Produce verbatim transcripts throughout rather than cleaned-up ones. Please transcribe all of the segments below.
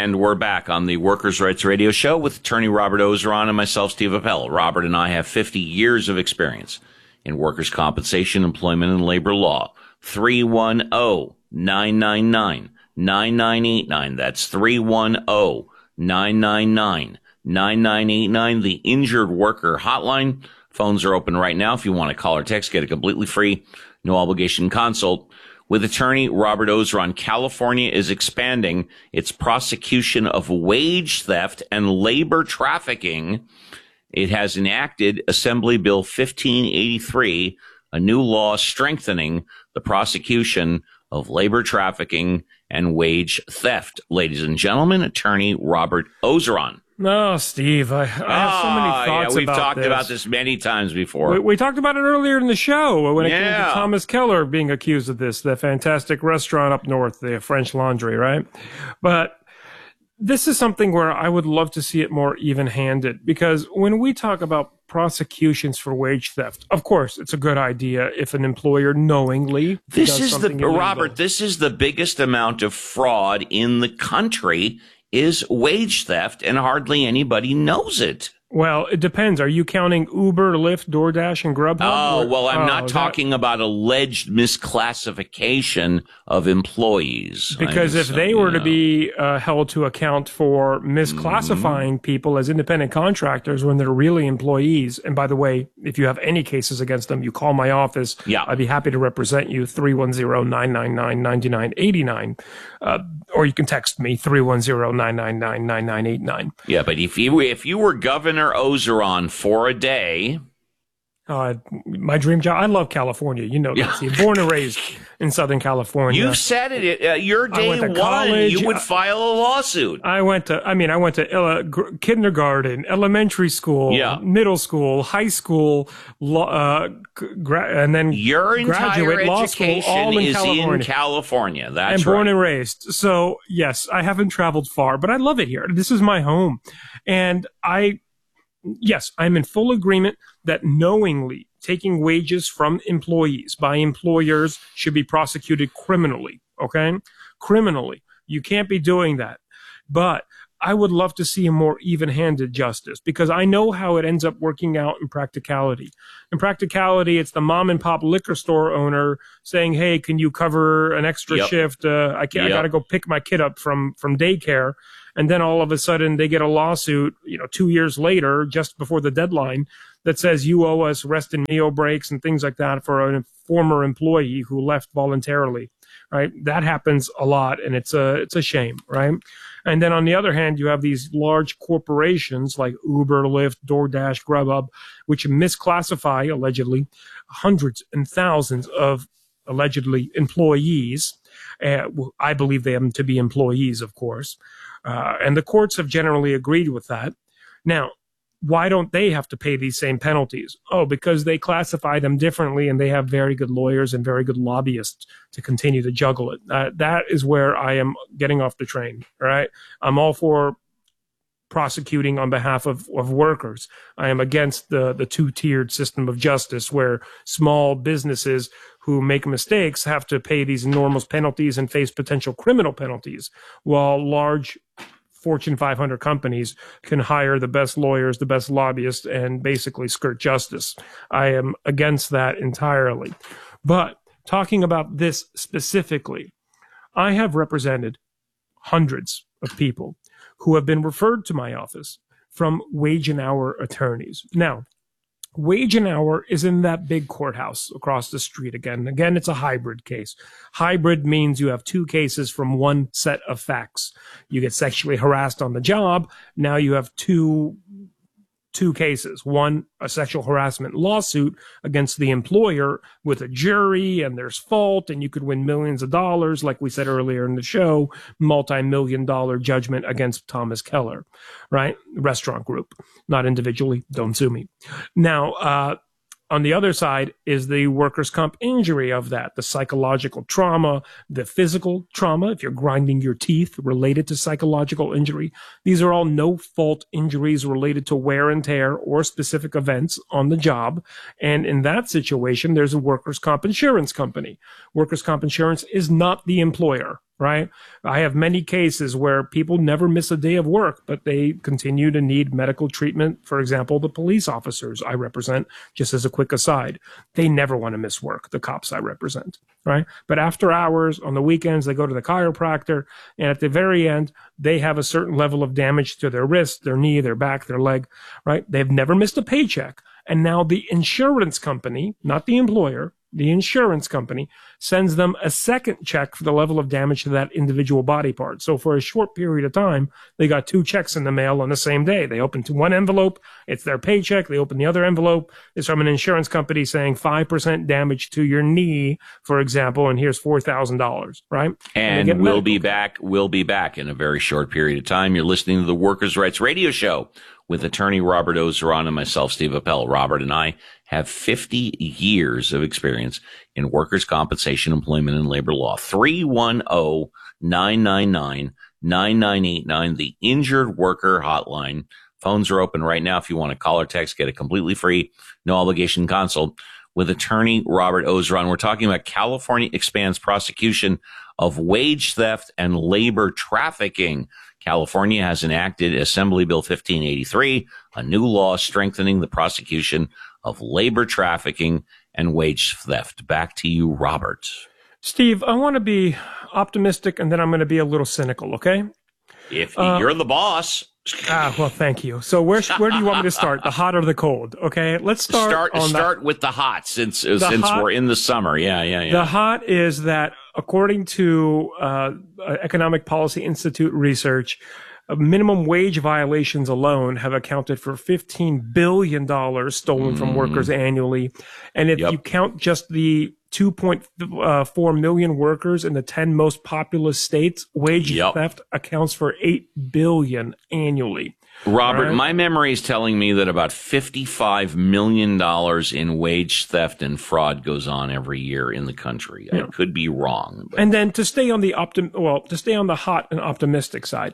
And we're back on the Workers' Rights Radio Show with attorney Robert Ozeron and myself, Steve Appel. Robert and I have fifty years of experience in workers' compensation, employment, and labor law. three one zero, nine nine nine, nine nine eight nine. That's three one zero, nine nine nine, nine nine eight nine. The Injured Worker Hotline. Phones are open right now. If you want to call or text, get a completely free, no obligation consult with attorney Robert Ozeron. California is expanding its prosecution of wage theft and labor trafficking. It has enacted Assembly Bill fifteen eighty-three, a new law strengthening the prosecution of labor trafficking and wage theft. Ladies and gentlemen, attorney Robert Ozeron. No, Steve, I, I have oh, so many thoughts yeah, we've about talked this. about this many times before. We, we talked about it earlier in the show when it yeah. came to Thomas Keller being accused of this, the fantastic restaurant up north, the French Laundry, right? But this is something where I would love to see it more even-handed, because when we talk about prosecutions for wage theft, of course, it's a good idea if an employer knowingly this does is the illegal. Robert, this is the biggest amount of fraud in the country is wage theft, and hardly anybody knows it. Well, it depends. Are you counting Uber, Lyft, DoorDash, and Grubhub? Oh, well, I'm oh, not talking that... about alleged misclassification of employees. Because if they were to be uh, held to account for misclassifying mm-hmm. people as independent contractors when they're really employees, and by the way, if you have any cases against them, you call my office. Yeah. I'd be happy to represent you, three one zero, nine nine nine, nine nine eight nine. Uh, or you can text me, three one zero, nine nine nine, nine nine eight nine. Yeah, but if you, if you were Governor Ozeron for a day. Uh, my dream job. I love California. You know that. See, born and raised in Southern California. You've said it. Uh, your day one, college. You would file a lawsuit. I went to, I mean, I went to uh, gr- kindergarten, elementary school, yeah. middle school, high school, uh, gra- and then your graduate entire law education school, all in is California. in California. That's I'm born right. and raised. So, yes, I haven't traveled far, but I love it here. This is my home. And I, yes, I'm in full agreement that knowingly taking wages from employees by employers should be prosecuted criminally, okay? Criminally. You can't be doing that. But I would love to see a more even-handed justice, because I know how it ends up working out in practicality. In practicality, it's the mom-and-pop liquor store owner saying, hey, can you cover an extra yep. shift? Uh, I, can't, yep. I got to go pick my kid up from, from daycare. And then all of a sudden they get a lawsuit, you know, two years later, just before the deadline, that says you owe us rest and meal breaks and things like that for a former employee who left voluntarily, right? That happens a lot, and it's a, it's a shame, right? And then on the other hand, you have these large corporations like Uber, Lyft, DoorDash, Grubhub, which misclassify, allegedly, hundreds and thousands of allegedly employees. Uh, I believe them to be employees, of course. Uh, and the courts have generally agreed with that. Now, why don't they have to pay these same penalties? Oh, because they classify them differently, and they have very good lawyers and very good lobbyists to continue to juggle it. Uh, that is where I am getting off the train, all right? I'm all for prosecuting on behalf of, of workers. I am against the, the two-tiered system of justice where small businesses who make mistakes have to pay these enormous penalties and face potential criminal penalties, while large Fortune five hundred companies can hire the best lawyers, the best lobbyists, and basically skirt justice. I am against that entirely. But talking about this specifically, I have represented hundreds of people who have been referred to my office from wage and hour attorneys. Now, wage and hour is in that big courthouse across the street again. Again, it's a hybrid case. Hybrid means you have two cases from one set of facts. You get sexually harassed on the job. Now you have two two cases. One, a sexual harassment lawsuit against the employer with a jury, and there's fault, and you could win millions of dollars, like we said earlier in the show, multi-million dollar judgment against Thomas Keller, right? Restaurant group, not individually. Don't sue me. Now, uh, on the other side is the workers' comp injury of that, the psychological trauma, the physical trauma, if you're grinding your teeth related to psychological injury. These are all no-fault injuries related to wear and tear or specific events on the job. And in that situation, there's a workers' comp insurance company. Workers' comp insurance is not the employer. right? I have many cases where people never miss a day of work, but they continue to need medical treatment. For example, the police officers I represent, just as a quick aside, they never want to miss work, the cops I represent, right? But after hours, on the weekends, they go to the chiropractor, and at the very end, they have a certain level of damage to their wrist, their knee, their back, their leg, right? They've never missed a paycheck. And now the insurance company, not the employer, the insurance company sends them a second check for the level of damage to that individual body part. So for a short period of time, they got two checks in the mail on the same day. They open to one envelope, it's their paycheck. They open the other envelope, it's from an insurance company saying five percent damage to your knee, for example, and here's four thousand dollars, right? And, and we'll be back. We'll be back in a very short period of time. You're listening to the Workers' Rights Radio Show with attorney Robert Ozeron and myself, Steve Appel. Robert and I have fifty years of experience in workers' compensation, employment, and labor law. three one zero, nine nine nine, nine nine eight nine, the Injured Worker Hotline. Phones are open right now if you want to call or text. Get a completely free, no obligation consult with attorney Robert Ozeron. We're talking about California expands prosecution of wage theft and labor trafficking. California has enacted Assembly Bill fifteen eighty-three, a new law strengthening the prosecution of labor trafficking and wage theft. Back to you, Robert. Steve, I want to be optimistic, and then I'm going to be a little cynical, okay? If uh, you're the boss. Ah, well, thank you. So where where do you want me to start? The hot or the cold? Okay, let's start. Start on start the, with the hot, since since hot, we're in the summer. Yeah, yeah, yeah. The hot is that, according to uh, Economic Policy Institute research, uh, minimum wage violations alone have accounted for fifteen billion dollars stolen mm. from workers annually, and if yep. you count just the two point four million workers in the ten most populous states, wage yep. theft accounts for eight billion dollars annually. Robert, right? My memory is telling me that about fifty-five million dollars in wage theft and fraud goes on every year in the country. Yeah. I could be wrong. But. And then to stay on the optim- well, to stay on the hot and optimistic side,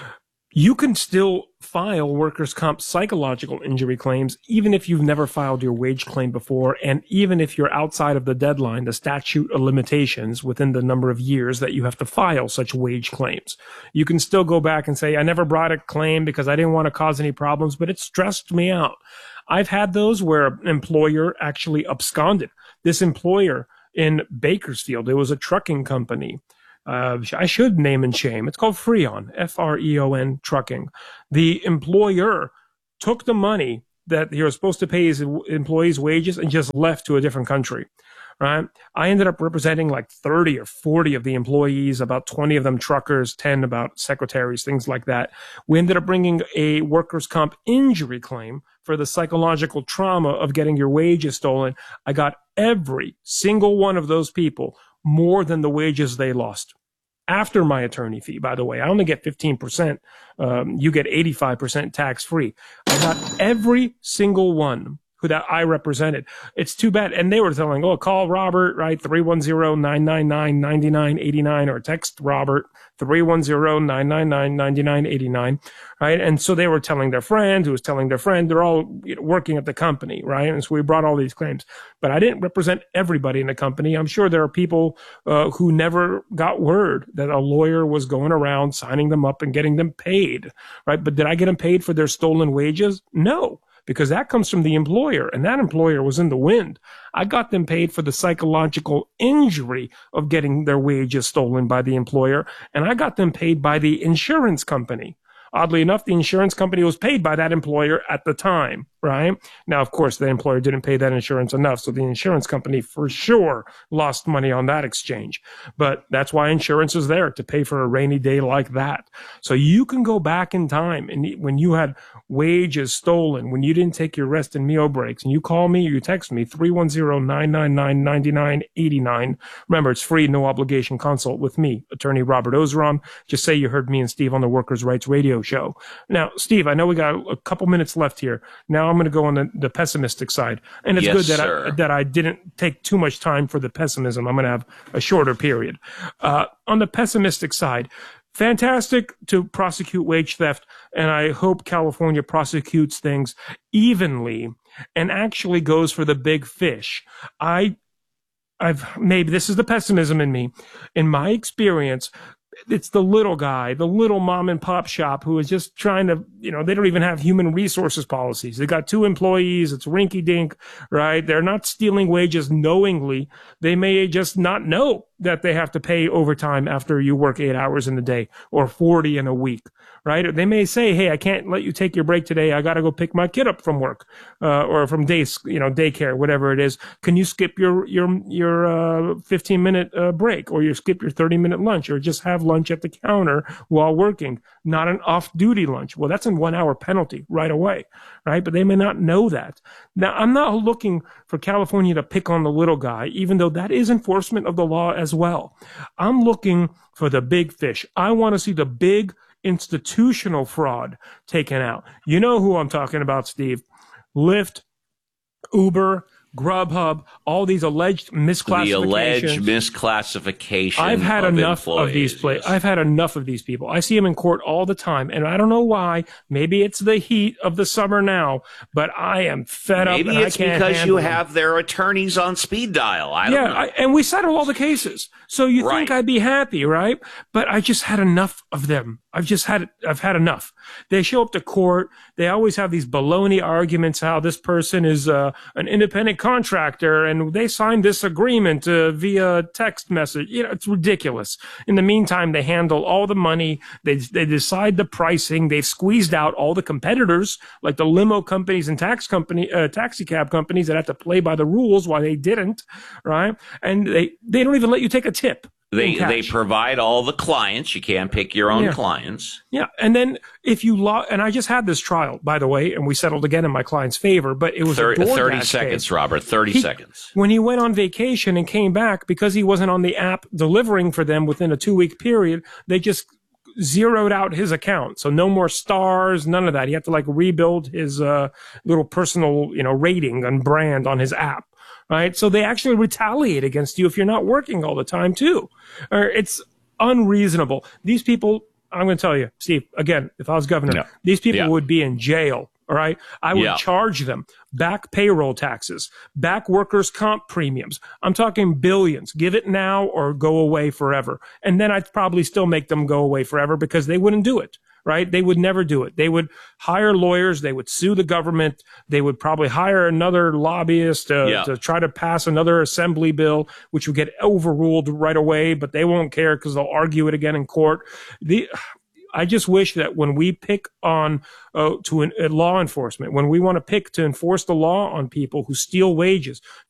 you can still file workers' comp psychological injury claims even if you've never filed your wage claim before, and even if you're outside of the deadline, the statute of limitations within the number of years that you have to file such wage claims. You can still go back and say, I never brought a claim because I didn't want to cause any problems, but it stressed me out. I've had those where an employer actually absconded. This employer in Bakersfield, it was a trucking company. Uh, I should name and shame. It's called Freon, F R E O N Trucking. The employer took the money that he was supposed to pay his employees' wages and just left to a different country, right? I ended up representing like thirty or forty of the employees, about twenty of them truckers, ten about secretaries, things like that. We ended up bringing a workers' comp injury claim for the psychological trauma of getting your wages stolen. I got every single one of those people more than the wages they lost. After my attorney fee, by the way, I only get fifteen percent. Um, you get eighty-five percent tax free. I got every single one who that I represented. It's too bad. And they were telling, oh, call Robert, right? three one zero, nine nine nine, nine nine eight nine, or text Robert, three one zero, nine nine nine, nine nine eight nine, right? And so they were telling their friend who was telling their friend, they're all, you know, working at the company, right? And so we brought all these claims. But I didn't represent everybody in the company. I'm sure there are people uh, who never got word that a lawyer was going around signing them up and getting them paid, right? But did I get them paid for their stolen wages? No. Because that comes from the employer, and that employer was in the wind. I got them paid for the psychological injury of getting their wages stolen by the employer, and I got them paid by the insurance company. Oddly enough, the insurance company was paid by that employer at the time, right? Now, of course, the employer didn't pay that insurance enough, so the insurance company for sure lost money on that exchange. But that's why insurance is there, to pay for a rainy day like that. So you can go back in time, and when you had wages stolen, when you didn't take your rest and meal breaks, and you call me or you text me, three one zero, nine nine nine, nine nine eight nine. Remember, it's free, no obligation consult with me, attorney Robert Ozeron. Just say you heard me and Steve on the Workers' Rights Radio Show. Now, Steve, I know we got a couple minutes left here. Now I'm going to go on the, the pessimistic side. And it's yes, good that sir. I, that I didn't take too much time for the pessimism. I'm going to have a shorter period. Uh, on the pessimistic side, fantastic to prosecute wage theft, and I hope California prosecutes things evenly and actually goes for the big fish. I I've maybe this is the pessimism in me. In my experience, it's the little guy, the little mom and pop shop who is just trying to, you know, they don't even have human resources policies. They got two employees. It's rinky dink, right? They're not stealing wages knowingly. They may just not know that they have to pay overtime after you work eight hours in a day or forty in a week, right? They may say, hey, I can't let you take your break today. I got to go pick my kid up from work, uh, or from day, you know, daycare, whatever it is. Can you skip your, your, your, uh, fifteen minute, uh, break, or you skip your thirty minute lunch, or just have lunch at the counter while working, not an off duty lunch? Well, that's a one hour penalty right away, right? But they may not know that. Now, I'm not looking for California to pick on the little guy, even though that is enforcement of the law as well. I'm looking for the big fish. I want to see the big institutional fraud taken out. You know who I'm talking about, Steve. Lyft, Uber, Grubhub, all these alleged misclassifications. The alleged misclassification. I've had of enough of these places. I've had enough of these people. I see them in court all the time, and I don't know why. Maybe it's the heat of the summer now, but I am fed up. Maybe and it's I can't because you handle them. have their attorneys on speed dial. I don't Yeah, know. I, and we settle all the cases. So you Right. think I'd be happy, right? But I just had enough of them. I've just had, I've had enough. They show up to court. They always have these baloney arguments how this person is uh, an independent contractor and they signed this agreement uh, via text message. You know, it's ridiculous. In the meantime, they handle all the money. They they decide the pricing. They've squeezed out all the competitors, like the limo companies and tax company, uh, taxi cab companies that have to play by the rules while they didn't, right? And they they don't even let you take a tip. They they provide all the clients. You can't pick your own Yeah. clients. Yeah, and then if you log, and I just had this trial, by the way, and we settled again in my client's favor, but it was thirty, a DoorDash thirty case. seconds, Robert. thirty He- seconds. When he went on vacation and came back, because he wasn't on the app delivering for them within a two-week period, they just zeroed out his account. So no more stars, none of that. He had to like rebuild his uh, little personal, you know, rating and brand on his app. Right. So they actually retaliate against you if you're not working all the time too. Or it's unreasonable. These people, I'm going to tell you, Steve, again, if I was governor, Yeah. these people Yeah. would be in jail. All right. I would Yeah. charge them back payroll taxes, back workers' comp premiums. I'm talking billions. Give it now or go away forever. And then I'd probably still make them go away forever because they wouldn't do it. Right? They would never do it. They would hire lawyers. They would sue the government. They would probably hire another lobbyist uh, Yeah. to try to pass another assembly bill, which would get overruled right away, but they won't care because they'll argue it again in court. The, I just wish that when we pick on uh, to an, uh, law enforcement, when we want to pick to enforce the law on people who steal wages,